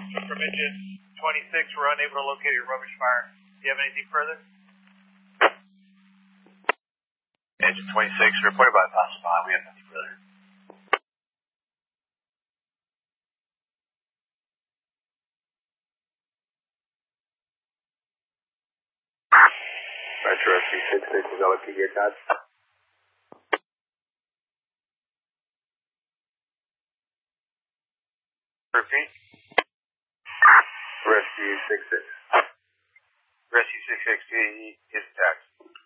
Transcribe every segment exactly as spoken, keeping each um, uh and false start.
From engine twenty-six, we're unable to locate your rubbish fire. Do you have anything further? Engine twenty-six, reported by passerby. We have nothing further. Metro S Q sixty-six is L P gear touch. Repeat. Rescue sixty-six. Rescue six six is attacked.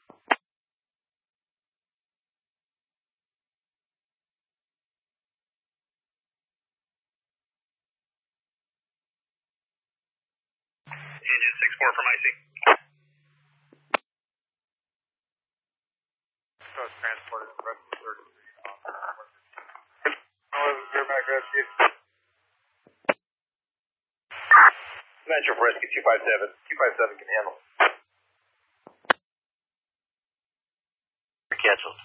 Engine six four from I C. So it's transported to rescue thirty-three. eleven, clear back rescue. Metro for rescue two five seven. two five seven can handle. Canceled.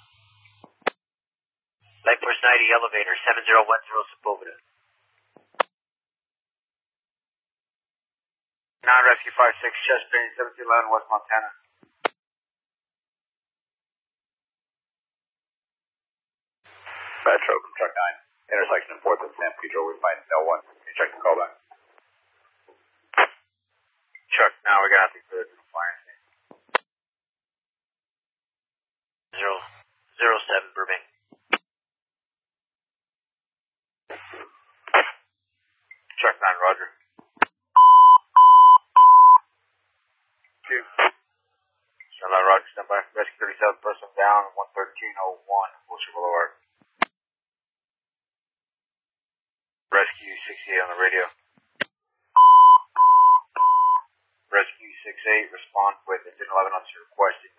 Light Force ninety elevator, seven zero one zero Sepulveda. Non-rescue five six, chest bearing seventeen eleven West Montana. Metro from truck nine. Intersection in fourth and San Pedro. We find no one. Can you check the callback? Chuck, now we got nothing further to fire. Zero, zero seven Burbank. Chuck nine, Roger. Two. Chuck nine, Roger, stand by. Rescue thirty-seven, person down, one thirteen oh one, Wilshire Boulevard. Rescue sixty-eight on the radio. Rescue six eight, respond with engine eleven on your request.